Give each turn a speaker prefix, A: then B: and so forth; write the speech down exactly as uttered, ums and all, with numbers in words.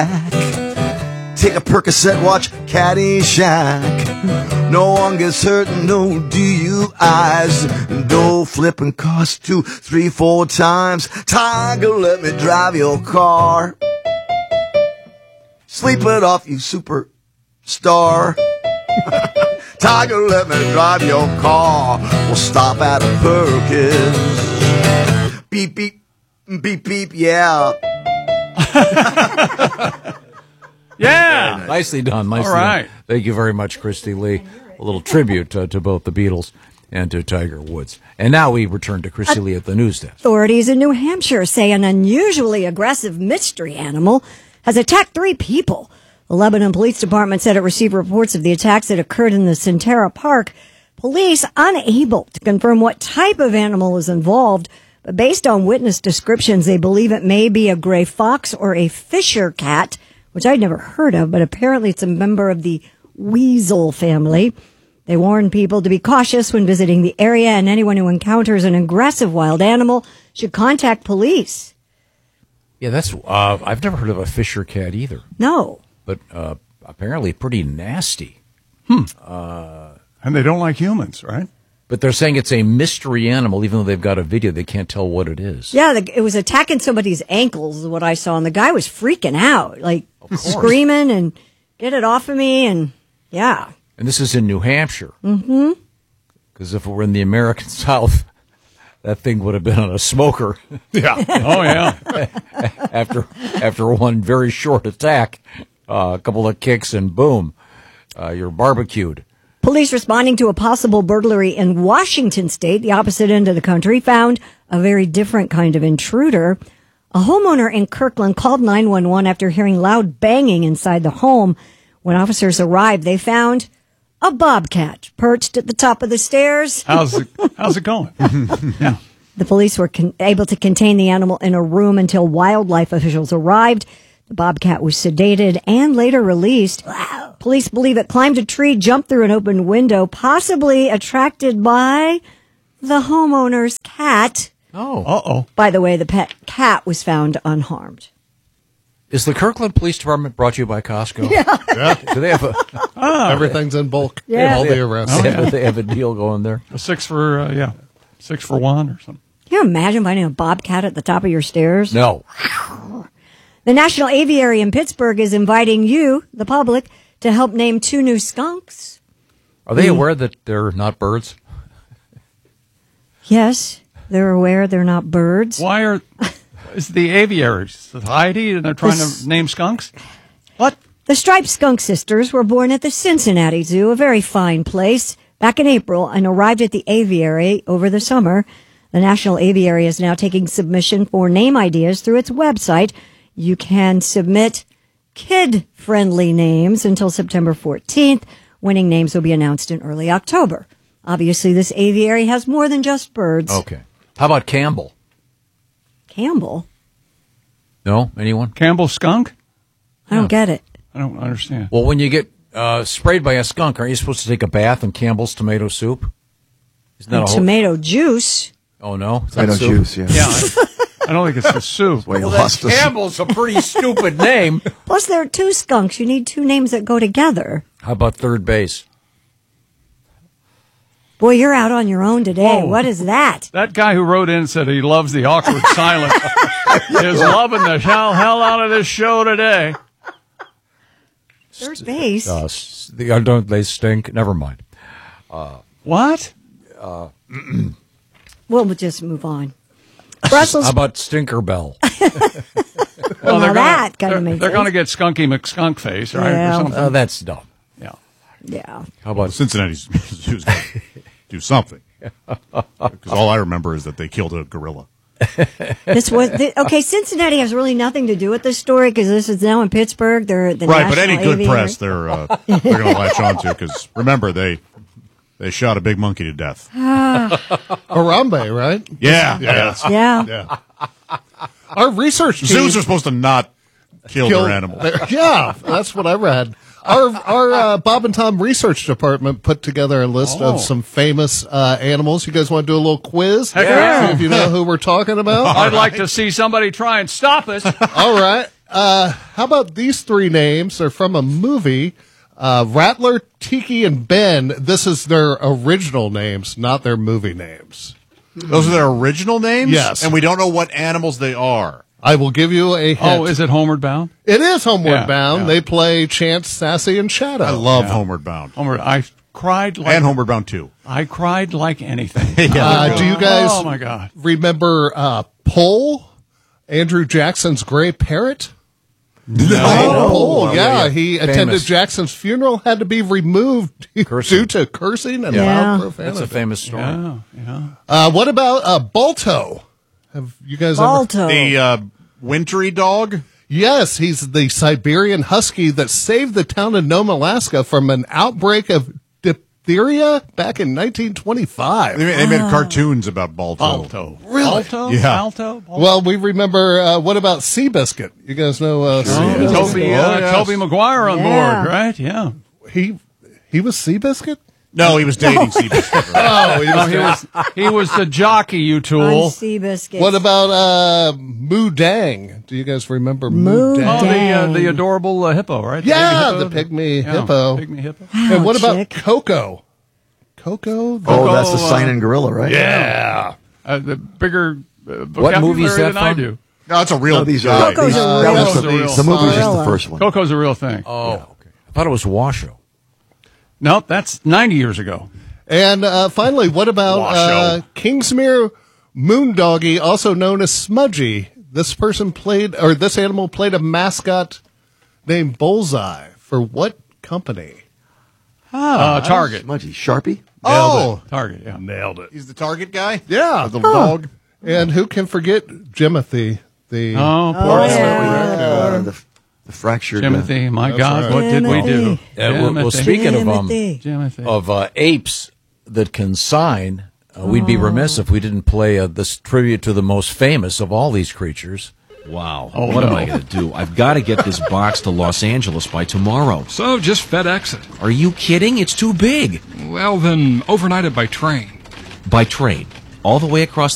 A: Take a Percocet, watch Caddyshack. No one gets hurt, no D U Is. Don't flipping cars two, three, four times. Tiger, let me drive your car. Sleep it off, you superstar. Tiger, let me drive your car. We'll stop at a Perkins. Beep, beep, beep, beep, yeah.
B: Yeah.
C: Nice. Nicely done. Nicely
B: All right.
C: done. Thank you very much, Christy Lee. A little tribute uh, to both the Beatles and to Tiger Woods. And now we return to Christy Lee at the news desk.
D: Authorities in New Hampshire say an unusually aggressive mystery animal has attacked three people. The Lebanon Police Department said it received reports of the attacks that occurred in the Centera Park. Police unable to confirm what type of animal is involved, but based on witness descriptions, they believe it may be a gray fox or a Fisher cat, which I'd never heard of, but apparently it's a member of the weasel family. They warn people to be cautious when visiting the area, and anyone who encounters an aggressive wild animal should contact police.
C: Yeah, that's, uh, I've never heard of a Fisher cat either.
D: No.
C: But uh, apparently pretty nasty.
B: Hmm.
C: Uh,
B: and they don't like humans, right?
C: But they're saying it's a mystery animal, even though they've got a video. They can't tell what it is.
D: Yeah, the, it was attacking somebody's ankles is what I saw, and the guy was freaking out, like screaming and get it off of me, and yeah.
C: And this is in New Hampshire.
D: Mm-hmm.
C: Because if it were in the American South, that thing would have been on a smoker.
B: Yeah. Oh, yeah.
C: after after one very short attack, uh, a couple of kicks, and boom, uh, you're barbecued.
D: Police responding to a possible burglary in Washington state, the opposite end of the country, found a very different kind of intruder. A homeowner in Kirkland called nine one one after hearing loud banging inside the home. When officers arrived, they found a bobcat perched at the top of the stairs.
B: How's it, how's it going? Yeah.
D: The police were con- able to contain the animal in a room until wildlife officials arrived. The bobcat was sedated and later released. Wow. Police believe it climbed a tree, jumped through an open window, possibly attracted by the homeowner's cat.
C: Oh.
B: Uh-oh.
D: By the way, the pet cat was found unharmed.
C: Is the Kirkland Police Department brought to you by Costco?
D: Yeah.
E: Yeah.
C: Do they have a
E: Ah, everything's in bulk?
D: Yeah.
E: All the arrests.
C: oh, yeah. They have a deal going there?
B: A six for, uh, yeah, six for one or something.
D: Can you imagine finding a bobcat at the top of your stairs?
C: No.
D: The National Aviary in Pittsburgh is inviting you, the public, to help name two new skunks.
C: Are they aware that they're not birds?
D: Yes, they're aware they're not birds.
B: Why are, is the aviary society and they're trying
D: This-
B: to name skunks? What?
D: The striped skunk sisters were born at the Cincinnati Zoo, a very fine place, back in April, and arrived at the aviary over the summer. The National Aviary is now taking submission for name ideas through its website. You can submit kid-friendly names until September fourteenth. Winning names will be announced in early October. Obviously, this aviary has more than just birds.
C: Okay. How about Campbell?
D: Campbell?
C: No? Anyone?
B: Campbell skunk?
D: I don't get it.
B: I don't understand.
C: Well, when you get uh, sprayed by a skunk, aren't you supposed to take a bath in Campbell's tomato soup? Isn't that
D: And
C: a whole...
D: tomato juice.
C: Oh, no? Is that
A: Tomato
C: soup?
A: juice, yeah.
B: Yeah, I, I don't think it's the soup.
A: Well, you
C: Well,
A: lost
C: that's
A: us.
C: Campbell's a pretty stupid name.
D: Plus, there are two skunks. You need two names that go together.
C: How about third base?
D: Boy, you're out on your own today.
B: Whoa.
D: What is that?
B: That guy who wrote in said he loves the awkward silence. Is loving the hell, hell out of this show today.
D: Third base.
C: Uh, s- the, uh, don't they stink? Never mind.
B: What?
D: Well, we'll just move on. Brussels.
C: How about Stinkerbell?
D: Well, now
B: they're
D: that
B: gonna,
D: kinda
B: they're,
D: makes
B: they're
D: sense.
B: going to get Skunky McSkunk face, right?
D: Yeah.
B: Or something.
C: Uh, that's dumb.
B: Yeah.
D: Yeah.
C: How about
F: Cincinnati Zoo's got to do something. Because all I remember is that they killed a gorilla.
D: This was the, okay. Cincinnati has really nothing to do with this story because this is now in Pittsburgh. They're the
F: Right, but
D: National
F: any good
D: Aviary.
F: press they're uh, they're going to latch on to. Because remember, they they shot a big monkey to death.
E: Harambe, right?
F: Yeah, yeah,
D: Yeah.
F: yeah.
E: Our research team
F: Zoos are supposed to not kill
E: killed-
F: their animals.
E: Yeah, that's what I read. Our our uh, Bob and Tom research department put together a list
B: Oh.
E: of some famous uh, animals. You guys want to do a little quiz?
B: Heck yeah.
E: See if you know who we're talking about.
B: I'd like to see somebody try and stop us.
E: All right. uh, how about these three names? They're from a movie. Uh, Rattler, Tiki, and Ben. This is their original names, not their movie names.
F: Those are their original names?
E: Yes.
F: And we don't know what animals they are.
E: I will give you a hint.
B: Oh, is it Homeward Bound?
E: It is Homeward
B: Yeah,
E: Bound.
B: yeah.
E: They play Chance, Sassy, and Shadow.
F: I love Homeward Bound.
B: Homeward. I cried like
F: And Homeward Bound two.
B: I cried like anything.
E: Uh, do you guys
B: Oh my God.
E: remember uh, Pole, Andrew Jackson's gray parrot?
B: No.
E: Pole,
C: Oh,
E: yeah.
C: yeah, yeah.
E: He
C: Famous.
E: attended Jackson's funeral, had to be removed
C: Cursing.
E: due to cursing and
D: Yeah.
E: loud profanity.
C: That's a famous story.
B: Yeah, yeah.
E: Uh, what about uh, Balto? Have you guys ever?
D: Balto.
F: The uh, wintry dog?
E: Yes, he's the Siberian husky that saved the town of Nome, Alaska from an outbreak of diphtheria back in nineteen twenty-five.
F: They made, they made cartoons about Balto.
B: Balto.
E: Really?
B: Balto?
F: Yeah.
B: Balto? Balto?
E: Well, we remember, uh, what about Seabiscuit? You guys know uh,
B: Oh,
E: Seabiscuit?
B: Toby, uh,
F: Oh, yes.
B: Toby Maguire on
D: Yeah.
B: board, right? Yeah.
E: He, he was Seabiscuit?
F: No, he was dating Seabiscuit.
E: Oh, he
B: No,
E: was,
B: he was he was the jockey, you
D: On
B: tool.
D: Seabiscuit.
E: What about uh, Moo Dang? Do you guys remember
D: Moo
E: Moo Dang?
B: Oh, the uh,
D: Dang.
B: the adorable uh, hippo, right?
E: Yeah,
B: baby
E: the pygmy
B: Yeah,
E: hippo.
B: Pygmy hippo.
E: And what about
D: chick.
E: Coco? Coco? The-
A: Oh, that's the
B: uh,
A: sign-in gorilla, right?
E: yeah.
B: Uh, the bigger uh,
C: What movie is
B: vocabulary
C: that
B: than I
C: from?
B: do.
F: No, it's a real
A: No, these
F: guy.
A: are
D: Coco's
A: these,
D: a
A: that
D: real-
A: was the,
B: Coco's a real
A: the movie was just the
D: gorilla.
A: first one.
B: Coco's a real thing.
C: Oh, okay. I thought it was Washoe.
B: No, that's ninety years ago.
E: And uh, finally, what about uh,
F: Washoe.
E: Kingsmere Moondoggy, also known as Smudgy? This person played, or this animal played a mascot named Bullseye for what company?
B: Uh, Target.
A: Smudgy. Sharpie?
E: Oh,
B: Target, yeah.
E: nailed it.
F: He's the target guy?
E: Yeah.
F: The dog?
E: And who can forget Jimothy? The
B: Oh, poor
D: Oh,
B: Timothy.
D: yeah.
A: Uh, the, the fractured... uh,
B: Timothy, my God,
E: right.
B: what did we do?
D: Timothy.
C: Uh, well, well,
B: Timothy.
C: speaking of um,
D: Timothy.
B: Timothy.
C: of uh, apes that can sign, uh, we'd be remiss if we didn't play uh, this tribute to the most famous of all these creatures.
G: Wow.
B: Oh,
G: what am
B: no.
G: I going to do? I've got to get this box to Los Angeles by tomorrow.
H: So just FedEx it.
G: Are you kidding? It's too big.
H: Well, then overnight it by train.
G: By train. All the way across